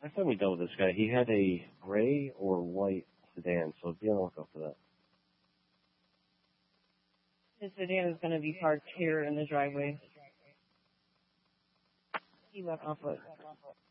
Last time we dealt with this guy, he had a gray or white sedan, so be on the lookout for that. His sedan is going to be parked here in the driveway. He left on foot.